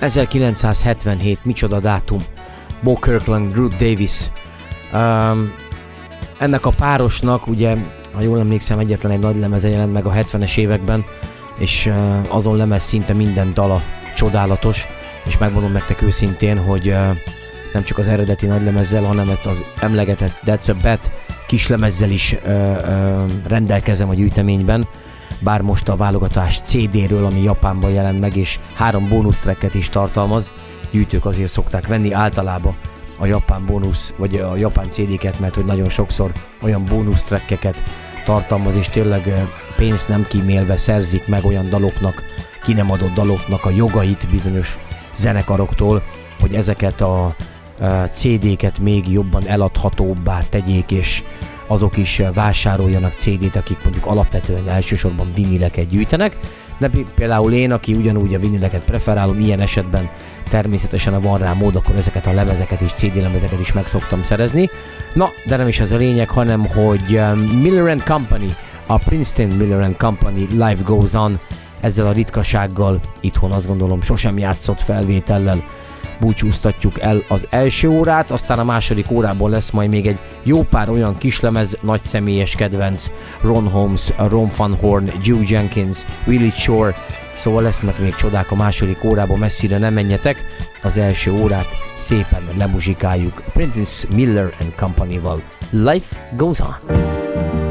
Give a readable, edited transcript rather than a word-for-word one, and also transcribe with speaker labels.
Speaker 1: 1977, micsoda dátum. Bo Kirkland, Ruth Davis. Ennek a párosnak, ugye, ha jól emlékszem, egyetlen egy nagy lemeze jelent meg a 70-es években, és azon lemez szinte minden dala csodálatos, és megmondom nektek őszintén, hogy nem csak az eredeti nagy lemezzel, hanem ezt az emlegetett That's a Bet kislemezzel is rendelkezem a gyűjteményben, bár most a válogatás CD-ről, ami Japánban jelent meg, és 3 bónusztracket is tartalmaz. Gyűjtők azért szokták venni általában a japán bónusz, vagy a japán CD-ket, mert hogy nagyon sokszor olyan bónusztrackeket tartalmaz, és tényleg pénzt nem kímélve szerzik meg olyan daloknak, ki nem adott daloknak a jogait bizonyos zenekaroktól, hogy ezeket a CD-ket még jobban eladhatóbbá tegyék, és azok is vásároljanak CD-t, akik mondjuk alapvetően elsősorban vinileket gyűjtenek. De például én, aki ugyanúgy a vinileket preferálom, ilyen esetben természetesen, ha van rá mód, akkor ezeket a lemezeket is, CD lemezeket is meg szoktam szerezni. Na, de nem is ez a lényeg, hanem hogy Miller & Company, a Princeton Miller & Company Live Goes On, ezzel a ritkasággal itthon azt gondolom sosem játszott felvétellel búcsúztatjuk el az első órát, aztán a második órában lesz majd még egy jó pár olyan kislemez, nagy személyes kedvenc, Ron Holmes, Ron Van Horn, Joe Jenkins, Willie Shore, szóval lesznek még csodák a második órában, messzire nem menjetek, az első órát szépen lemuzsikáljuk Princeton Miller & Company-val. Life Goes On!